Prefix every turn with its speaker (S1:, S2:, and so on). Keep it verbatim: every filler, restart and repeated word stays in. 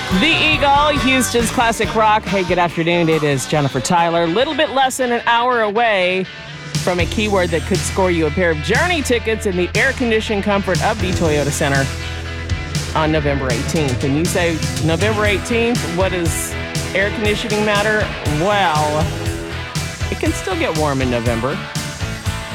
S1: The Eagle, Houston's classic rock. Hey, good afternoon. It is Jennifer Tyler. A little bit less than an hour away from a keyword that could score you a pair of Journey tickets in the air-conditioned comfort of the Toyota Center on November eighteenth. And you say, November eighteenth, what does air conditioning matter? Well, it can still get warm in November.